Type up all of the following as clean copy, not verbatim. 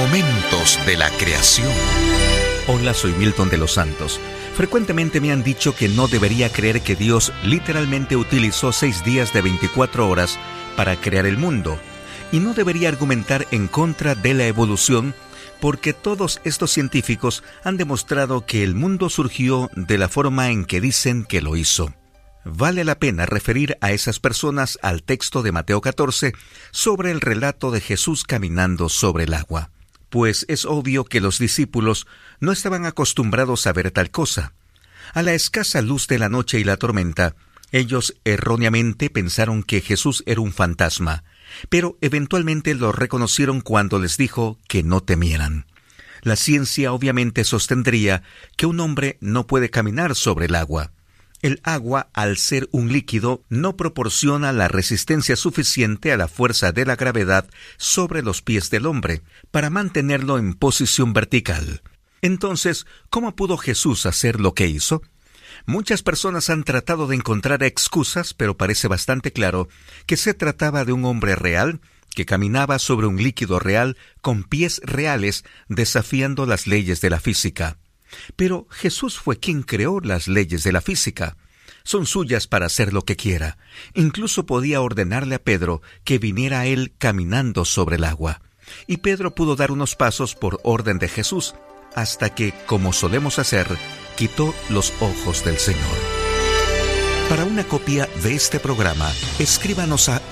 Momentos de la creación. Hola, soy Milton de los Santos. Frecuentemente me han dicho que no debería creer que Dios literalmente utilizó 6 días de 24 horas para crear el mundo, y no debería argumentar en contra de la evolución, porque todos estos científicos han demostrado que el mundo surgió de la forma en que dicen que lo hizo. Vale la pena referir a esas personas al texto de Mateo 14 sobre el relato de Jesús caminando sobre el agua, pues es obvio que los discípulos no estaban acostumbrados a ver tal cosa. A la escasa luz de la noche y la tormenta, ellos erróneamente pensaron que Jesús era un fantasma, pero eventualmente lo reconocieron cuando les dijo que no temieran. La ciencia obviamente sostendría que un hombre no puede caminar sobre el agua. El agua, al ser un líquido, no proporciona la resistencia suficiente a la fuerza de la gravedad sobre los pies del hombre para mantenerlo en posición vertical. Entonces, ¿cómo pudo Jesús hacer lo que hizo? Muchas personas han tratado de encontrar excusas, pero parece bastante claro que se trataba de un hombre real que caminaba sobre un líquido real con pies reales, desafiando las leyes de la física. Pero Jesús fue quien creó las leyes de la física. Son suyas para hacer lo que quiera. Incluso podía ordenarle a Pedro que viniera a él caminando sobre el agua. Y Pedro pudo dar unos pasos por orden de Jesús, hasta que, como solemos hacer, quitó los ojos del Señor. Para una copia de este programa, escríbanos a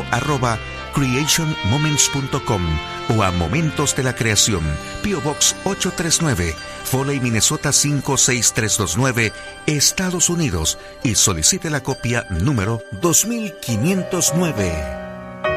info@creationmoments.com o a Momentos de la Creación, P.O. Box 839, Foley, Minnesota 56329, Estados Unidos, y solicite la copia número 2509.